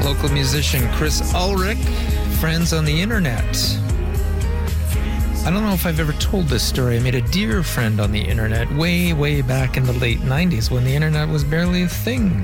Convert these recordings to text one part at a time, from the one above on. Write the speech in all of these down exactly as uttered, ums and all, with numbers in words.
local musician Chris Ulrich, friends on the internet. I don't know if I've ever told this story. I made a dear friend on the internet way, way back in the late nineties when the internet was barely a thing.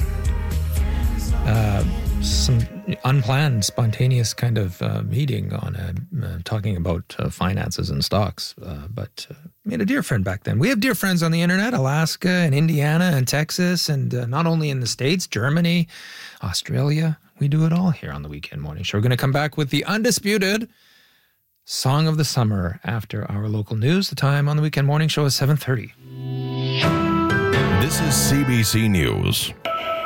Uh, some unplanned, spontaneous kind of uh, meeting on a, uh, talking about uh, finances and stocks. Uh, but uh, made a dear friend back then. We have dear friends on the internet, Alaska and Indiana and Texas, and uh, not only in the States, Germany, Australia. We do it all here on the Weekend Morning Show. We're going to come back with the undisputed Song of the Summer after our local news. The time on the Weekend Morning Show is seven thirty. This is C B C News.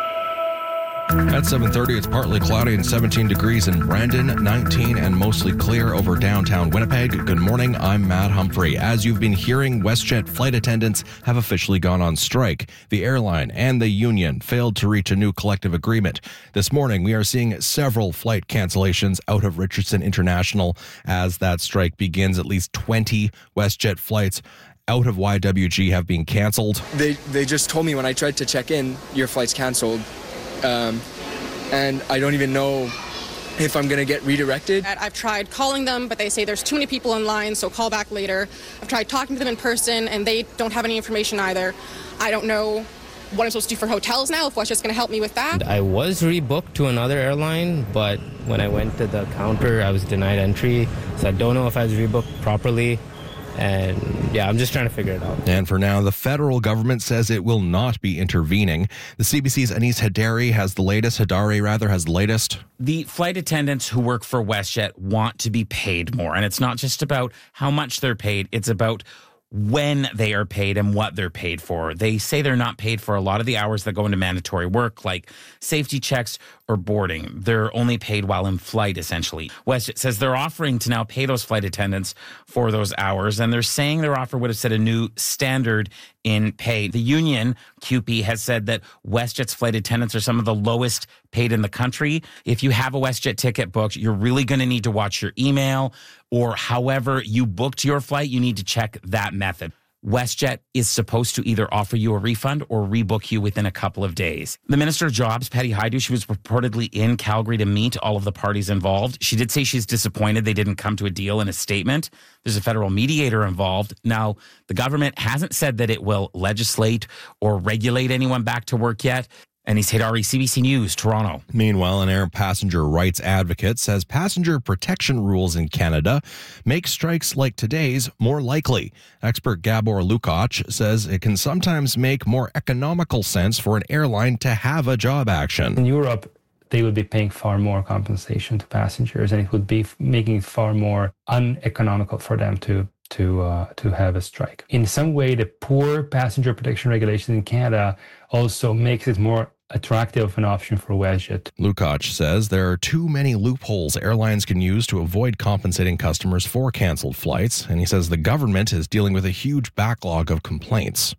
At seven thirty, it's partly cloudy and seventeen degrees in Brandon, nineteen and mostly clear over downtown Winnipeg. Good morning, I'm Matt Humphrey. As you've been hearing, WestJet flight attendants have officially gone on strike. The airline and the union failed to reach a new collective agreement. This morning, we are seeing several flight cancellations out of Richardson International. As that strike begins, at least twenty WestJet flights out of Y W G have been canceled. They, they just told me when I tried to check in, your flight's canceled. Um, and I don't even know if I'm going to get redirected. I've tried calling them, but they say there's too many people in line, so call back later. I've tried talking to them in person, and they don't have any information either. I don't know what I'm supposed to do for hotels now, if WestJet's going to help me with that. I was rebooked to another airline, but when I went to the counter, I was denied entry, so I don't know if I was rebooked properly. And yeah, I'm just trying to figure it out. And for now, the federal government says it will not be intervening. The C B C's Anis Hadari has the latest. Hadari, rather, has the latest. The flight attendants who work for WestJet want to be paid more. And it's not just about how much they're paid. It's about when they are paid and what they're paid for. They say they're not paid for a lot of the hours that go into mandatory work, like safety checks or boarding. They're only paid while in flight, essentially. WestJet says they're offering to now pay those flight attendants for those hours, and they're saying their offer would have set a new standard in pay. The union, C U P E, has said that WestJet's flight attendants are some of the lowest paid in the country. If you have a WestJet ticket booked, you're really going to need to watch your email, or however you booked your flight, you need to check that method. WestJet is supposed to either offer you a refund or rebook you within a couple of days. The Minister of Jobs, Patty Hajdu, she was reportedly in Calgary to meet all of the parties involved. She did say she's disappointed they didn't come to a deal in a statement. There's a federal mediator involved. Now, the government hasn't said that it will legislate or regulate anyone back to work yet. Anis Hadari, C B C News, Toronto. Meanwhile, an air passenger rights advocate says passenger protection rules in Canada make strikes like today's more likely. Expert Gabor Lukács says it can sometimes make more economical sense for an airline to have a job action. In Europe, they would be paying far more compensation to passengers, and it would be making it far more uneconomical for them to to uh, to have a strike. In some way, the poor passenger protection regulations in Canada also makes it more attractive of an option for WestJet. Lukács says there are too many loopholes airlines can use to avoid compensating customers for canceled flights, and he says the government is dealing with a huge backlog of complaints.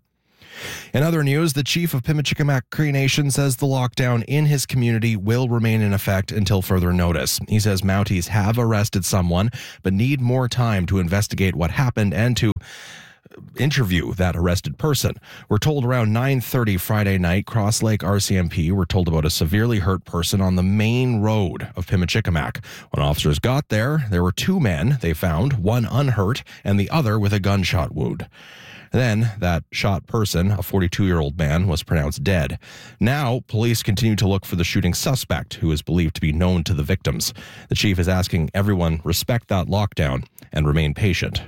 In other news, the chief of Pimicikamak Cree Nation says the lockdown in his community will remain in effect until further notice. He says Mounties have arrested someone, but need more time to investigate what happened and to interview that arrested person. We're told around nine thirty Friday night, Cross Lake R C M P were told about a severely hurt person on the main road of Pimicikamak. When officers got there, there were two men they found, one unhurt and the other with a gunshot wound. Then, that shot person, a forty-two-year-old man, was pronounced dead. Now, police continue to look for the shooting suspect, who is believed to be known to the victims. The chief is asking everyone respect that lockdown and remain patient.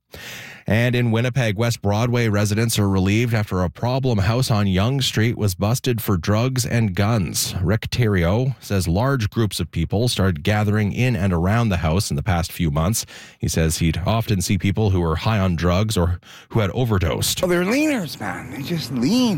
And in Winnipeg, West Broadway residents are relieved after a problem house on Yonge Street was busted for drugs and guns. Rick Theriault says large groups of people started gathering in and around the house in the past few months. He says he'd often see people who were high on drugs or who had overdosed. Oh, they're leaners, man. They just lean.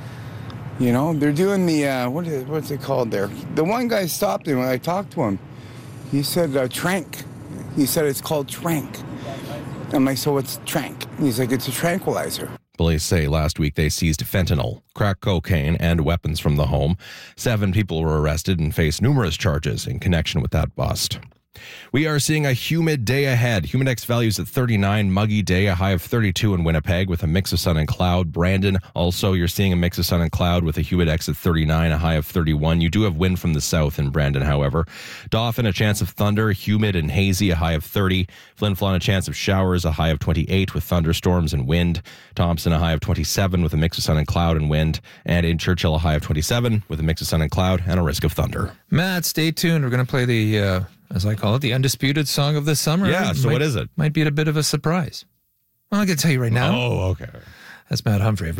You know, they're doing the, uh, what is, what's it called there? The one guy stopped him when I talked to him. He said, uh, trank. He said it's called trank. I'm like, so what's trank? He's like, it's a tranquilizer. Police say last week they seized fentanyl, crack cocaine, and weapons from the home. Seven people were arrested and face numerous charges in connection with that bust. We are seeing a humid day ahead. Humidex values at thirty-nine, muggy day, a high of thirty-two in Winnipeg with a mix of sun and cloud. Brandon, also, you're seeing a mix of sun and cloud with a Humidex at thirty-nine, a high of thirty-one. You do have wind from the south in Brandon, however. Dauphin, a chance of thunder, humid and hazy, a high of thirty. Flin Flon, a chance of showers, a high of twenty-eight with thunderstorms and wind. Thompson, a high of twenty-seven with a mix of sun and cloud and wind. And in Churchill, a high of twenty-seven with a mix of sun and cloud and a risk of thunder. Matt, stay tuned. We're going to play the, uh, as I call it, the undisputed song of the summer. Yeah, so might, what is it? Might be a bit of a surprise. Well, I'm going to tell you right now. Oh, okay. That's Matt Humphrey, everybody.